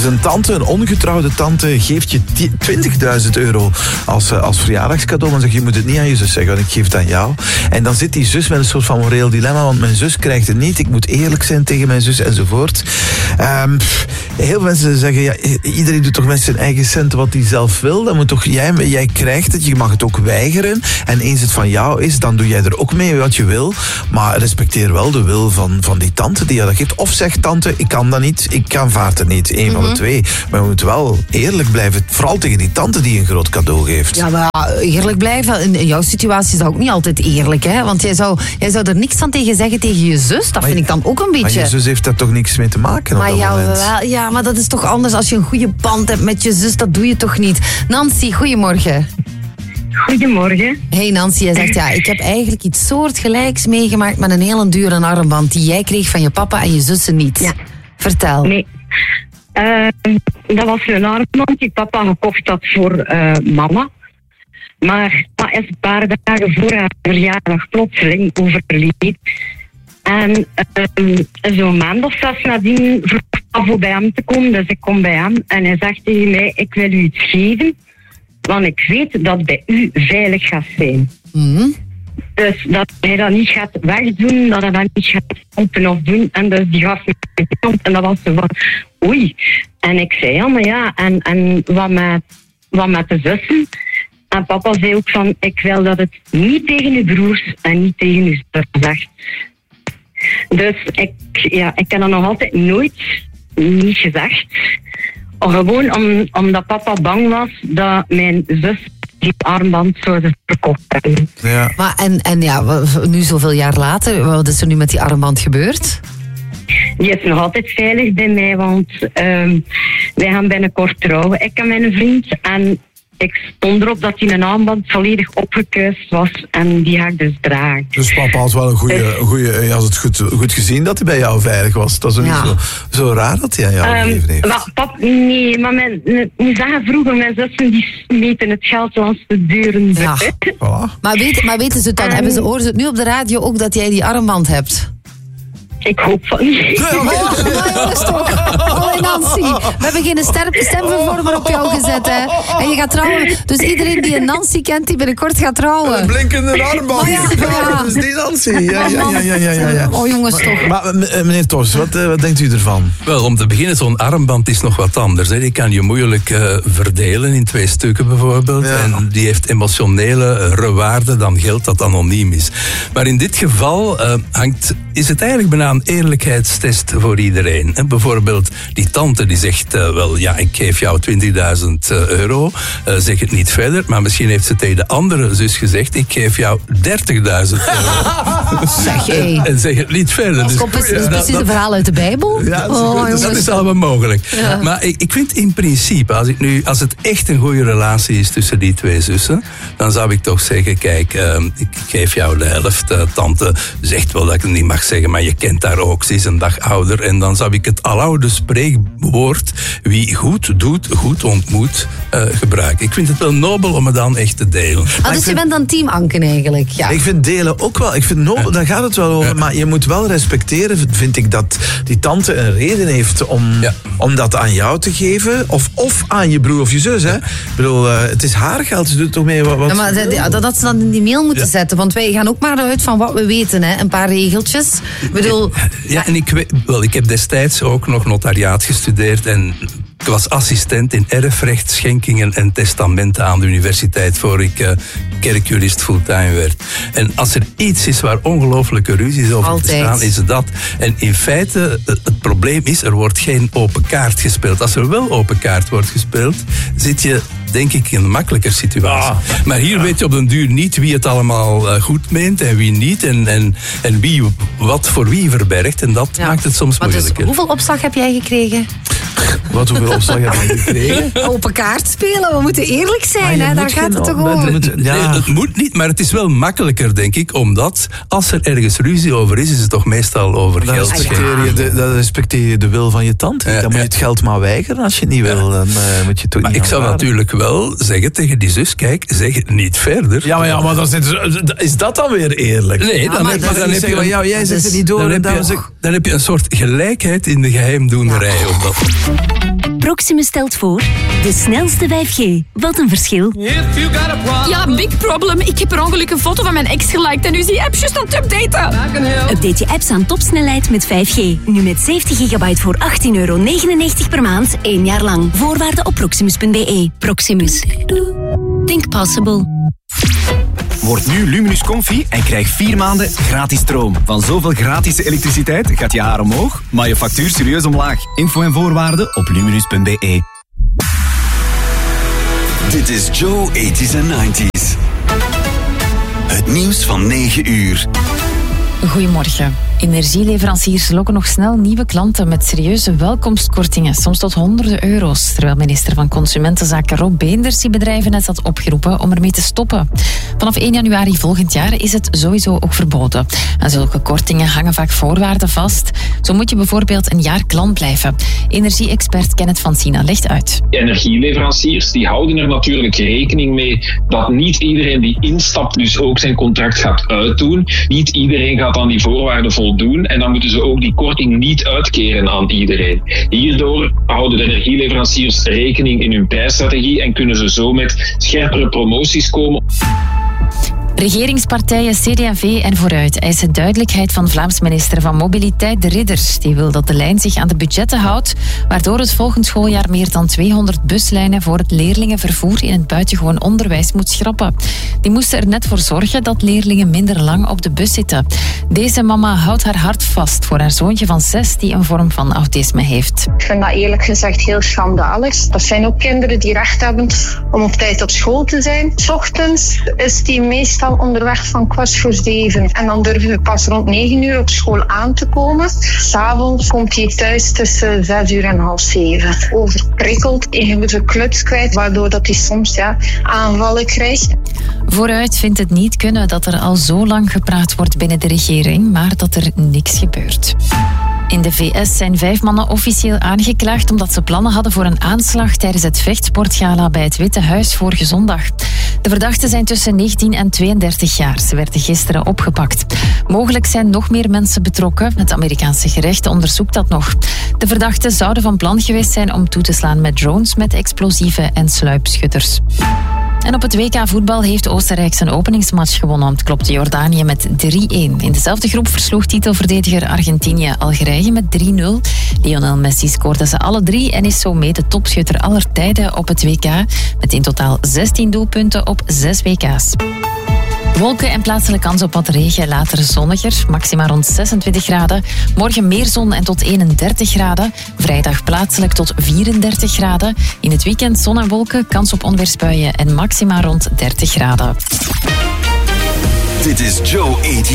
Dus een ongetrouwde tante geeft je 20.000 euro als verjaardagscadeau. Dan zeg je moet het niet aan je zus zeggen, want ik geef het aan jou. En dan zit die zus met een soort van moreel dilemma, want mijn zus krijgt het niet. Ik moet eerlijk zijn tegen mijn zus enzovoort. Heel veel mensen zeggen, ja, iedereen doet toch met zijn eigen centen wat hij zelf wil. Dan moet toch jij krijgt het, je mag het ook weigeren. En eens het van jou is, dan doe jij er ook mee wat je wil. Maar respecteer wel de wil van die tante die je dat geeft. Of zeg tante, ik kan dat niet, ik aanvaard het niet. Eén van de twee. Maar we moeten wel eerlijk blijven. Vooral tegen die tante die een groot cadeau geeft. Ja, maar eerlijk blijven. In jouw situatie is dat ook niet altijd eerlijk, hè? Want jij zou er niks aan tegen zeggen tegen je zus. Dat vind ik dan ook een beetje... Maar je zus heeft daar toch niks mee te maken op dat moment? Ja, maar dat is toch anders als je een goede band hebt met je zus. Dat doe je toch niet? Nancy, goedemorgen. Goedemorgen. Hey Nancy, jij zegt ik heb eigenlijk iets soortgelijks meegemaakt met een hele dure armband die jij kreeg van je papa en je zussen niet. Ja. Vertel. Nee. Dat was een armband die papa gekocht had voor mama. Maar dat is een paar dagen voor haar verjaardag plotseling overleden. En zo'n maand of 6 nadien vroeg papa bij hem te komen. Dus ik kom bij hem en hij zegt tegen mij, ik wil u iets geven. Want ik weet dat bij u veilig gaat zijn. Mm-hmm. Dus dat hij dat niet gaat wegdoen, dat hij dat niet gaat pompen of doen. En dus die gaf me een en dat was zo van, oei. En ik zei, ja, maar ja, en wat met de zussen? En papa zei ook van, ik wil dat het niet tegen uw broers en niet tegen uw zus zegt. Dus ik heb dat nog altijd nooit niet gezegd. Gewoon omdat papa bang was dat mijn zus die armband zouden verkocht hebben. Ja. Maar en ja, nu zoveel jaar later, wat is er nu met die armband gebeurd? Die is nog altijd veilig bij mij, want wij gaan binnenkort trouwen, ik en mijn vriend. En ik stond erop dat die een armband volledig opgekuist was en die ga ik dus dragen. Dus papa had wel een goede hij had het goed gezien dat hij bij jou veilig was. Dat is niet zo raar dat hij aan jou gegeven heeft. Maar moet zeggen, vroeger mijn zussen die smeten het geld langs de deuren. Ja. Voilà. Maar weten ze het dan? Horen ze het nu op de radio ook dat jij die armband hebt? Ik hoop van niet. Nancy, we hebben geen stemvervormer op jou gezet, hè. En je gaat trouwen. Dus iedereen die een Nancy kent, die binnenkort gaat trouwen. Een blinkende armband. Dat is die Nancy. Ja. Oh, jongens, toch. Maar meneer Tors, wat denkt u ervan? Wel, om te beginnen, zo'n armband is nog wat anders. Hè. Die kan je moeilijk verdelen in 2 stukken bijvoorbeeld. Ja. En die heeft emotionele waarde dan geld dat anoniem is. Maar in dit geval is het eigenlijk bijna een eerlijkheidstest voor iedereen. En bijvoorbeeld die tante die zegt, ik geef jou 20.000 euro. Zeg het niet verder. Maar misschien heeft ze tegen de andere zus gezegd, ik geef jou 30.000 euro. Zeg je. En zeg het niet verder. Dat is precies een verhaal uit de Bijbel. Ja, dat is allemaal mogelijk. Ja. Maar ik vind in principe, als het echt een goede relatie is tussen die 2 zussen, dan zou ik toch zeggen, kijk, ik geef jou de helft. Tante zegt wel dat ik het niet mag zeggen, maar je kent daar ook, ze is een dag ouder. En dan zou ik het aloude spreekwoord, wie goed doet, goed ontmoet, gebruiken. Ik vind het wel nobel om het dan echt te delen. Dus je bent dan team Anken eigenlijk? Ja. Ik vind delen ook wel. Ik vind nobel, daar gaat het wel over. Maar je moet wel respecteren, vind ik, dat die tante een reden heeft om dat aan jou te geven. Of aan je broer of je zus. Hè? Ik bedoel, het is haar geld. Ze doet toch mee wat dat ze dan in die mail moeten zetten. Want wij gaan ook maar uit van wat we weten. Hè? Een paar regeltjes. Ik bedoel... Ja, en ik heb destijds ook nog notariaat gestudeerd en ik was assistent in erfrecht, schenkingen en testamenten aan de universiteit voor ik kerkjurist fulltime werd. En als er iets is waar ongelooflijke ruzies over bestaan, is dat. En in feite, het probleem is, er wordt geen open kaart gespeeld. Als er wel open kaart wordt gespeeld, zit je, denk ik, in een makkelijker situatie. Maar hier weet je op den duur niet wie het allemaal goed meent en wie niet. En wie wat voor wie verbergt. En dat maakt het soms moeilijker. Dus hoeveel opslag heb jij gekregen? Hoeveel opslag heb je gekregen? Open kaart spelen, we moeten eerlijk zijn. Hè? Daar gaat het toch over. Nee, het moet niet, maar het is wel makkelijker, denk ik. Omdat als er ergens ruzie over is het toch meestal over geld. Dan respecteer je de wil van je tante. Dan moet je het geld maar weigeren als je het niet wil. Dan moet je het toch maar niet ik zou natuurlijk wel zeggen tegen die zus, kijk, zeg het niet verder. Ja, maar is dat dan weer eerlijk? Nee, dan heb je jij zegt het niet door. Dan heb je een soort gelijkheid in de geheimdoenerij op dat. Proximus stelt voor de snelste 5G. Wat een verschil. Ja, big problem. Ik heb per ongeluk een foto van mijn ex geliked en nu is die app juist aan het updaten. Update je apps aan topsnelheid met 5G. Nu met 70 gigabyte voor €18,99 per maand, 1 jaar lang. Voorwaarden op proximus.be. Proximus. Think possible. Word nu Luminus Comfy en krijg 4 maanden gratis stroom. Van zoveel gratis elektriciteit gaat je haar omhoog, maar je factuur serieus omlaag. Info en voorwaarden op luminus.be. Dit is Joe 80s en 90s. Het nieuws van 9 uur. Goedemorgen. Energieleveranciers lokken nog snel nieuwe klanten met serieuze welkomstkortingen, soms tot honderden euro's. Terwijl minister van Consumentenzaken Rob Beenders die bedrijven net had opgeroepen om ermee te stoppen. Vanaf 1 januari volgend jaar is het sowieso ook verboden. Aan zulke kortingen hangen vaak voorwaarden vast. Zo moet je bijvoorbeeld een jaar klant blijven. Energie-expert Kenneth van Sina legt uit. Energieleveranciers die houden er natuurlijk rekening mee dat niet iedereen die instapt dus ook zijn contract gaat uitdoen. Niet iedereen gaat aan die voorwaarden voldoen en dan moeten ze ook die korting niet uitkeren aan iedereen. Hierdoor houden de energieleveranciers rekening in hun prijsstrategie en kunnen ze zo met scherpere promoties komen. Regeringspartijen CD&V en Vooruit eisen duidelijkheid van Vlaams minister van Mobiliteit De Ridder. Die wil dat de lijn zich aan de budgetten houdt, waardoor het volgend schooljaar meer dan 200 buslijnen voor het leerlingenvervoer in het buitengewoon onderwijs moet schrappen. Die moesten er net voor zorgen dat leerlingen minder lang op de bus zitten. Deze mama houdt haar hart vast voor haar zoontje van 6 die een vorm van autisme heeft. Ik vind dat eerlijk gezegd heel schandalig. Dat zijn ook kinderen die recht hebben om op tijd op school te zijn. 's Ochtends is die meestal onderweg van 6:15 en dan durven we pas rond 9 uur op school aan te komen. 's Avonds komt hij thuis tussen 6 uur en half 7. Overprikkeld, even kluts kwijt, waardoor dat hij soms aanvallen krijgt. Vooruit vindt het niet kunnen dat er al zo lang gepraat wordt binnen de regering, maar dat er niks gebeurt. In de VS zijn 5 mannen officieel aangeklaagd omdat ze plannen hadden voor een aanslag tijdens het vechtsportgala bij het Witte Huis vorige zondag. De verdachten zijn tussen 19 en 32 jaar. Ze werden gisteren opgepakt. Mogelijk zijn nog meer mensen betrokken. Het Amerikaanse gerecht onderzoekt dat nog. De verdachten zouden van plan geweest zijn om toe te slaan met drones, met explosieven en sluipschutters. En op het WK voetbal heeft Oostenrijk zijn openingsmatch gewonnen. Het klopte Jordanië met 3-1. In dezelfde groep versloeg titelverdediger Argentinië Algerije met 3-0. Lionel Messi scoorde ze alle 3 en is zo mee de topschutter aller tijden op het WK. Met in totaal 16 doelpunten op 6 WK's. Wolken en plaatselijk kans op wat regen, later zonniger, maxima rond 26 graden. Morgen meer zon en tot 31 graden. Vrijdag plaatselijk tot 34 graden. In het weekend zon en wolken, kans op onweersbuien en maxima rond 30 graden. Dit is Joe 80.